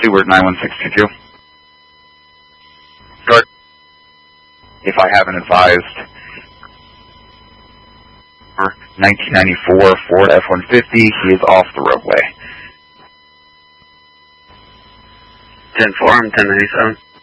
Seward 91622. Start. If I haven't advised, 1994 Ford F-150, he is off the roadway. 10-4, I'm 1097.